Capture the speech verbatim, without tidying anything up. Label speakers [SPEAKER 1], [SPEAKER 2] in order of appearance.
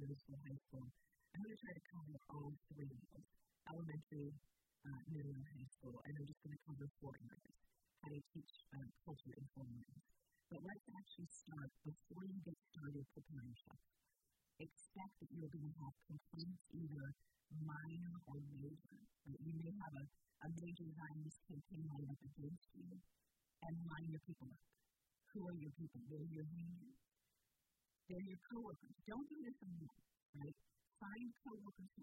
[SPEAKER 1] middle school, high school. I'm going to try to cover all three levels, elementary, uh, middle, and high school, and I'm just going to cover four areas, how to teach uh, culture in four ways. But let's actually start before you get started preparing chef. Expect that you're going to have complaints, either minor or major. Right? You may have a, a major violence campaign lined up against you, and line your people up. Who are your people? They're your union. They're your coworkers. Don't do this alone, right? Find coworkers who